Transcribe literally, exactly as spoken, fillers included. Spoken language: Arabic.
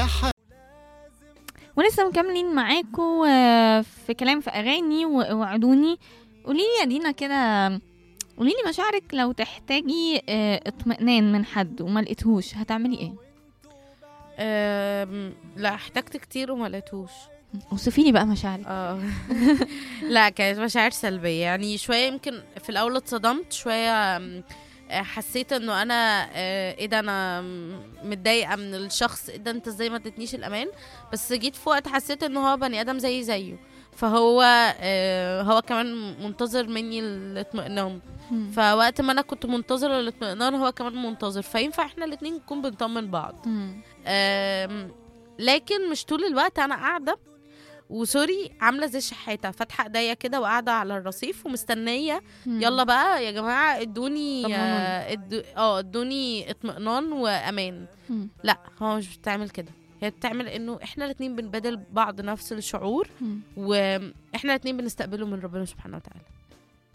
ولسه مكملين معاكم في كلام في اغاني ووعدوني. قولي لي يا دينا كده، قولي لي مشاعرك لو تحتاجي آه، اطمئنان من حد وما لقيتهوش هتعملي ايه؟ أم، لا احتجت كتير وما لقيتهوش. وصفي لي بقى مشاعرك. اه لا كانت مشاعر سلبية، يعني شوية يمكن في الأول اتصدمت شوية. أم، آه، حسيت انه انا آه، ايه ده، انا متضايقة من الشخص، ايه ده انت ازاي ما ادتنيش الامان. بس جيت في وقت حسيت انه هو بني ادم زي زيه، فهو آه، هو كمان منتظر مني الاطمئنان. مم. فوقت ما انا كنت منتظرة الاطمئنان هو كمان منتظر، فينفع احنا الاتنين نكون بنطمن بعض. مم. آم، لكن مش طول الوقت انا قاعده وسوري عامله زي الشحاته فاتحه ايديا كده وقاعده على الرصيف ومستنيه. مم. يلا بقى يا جماعه ادوني طمنوني. آه، ادو- اه ادوني اطمئنان وامان. مم. لا هو مش بتعمل كده، هي بتعمل انه احنا الاتنين بنبادل بعض نفس الشعور، مم. واحنا الاتنين بنستقبله من ربنا سبحانه وتعالى.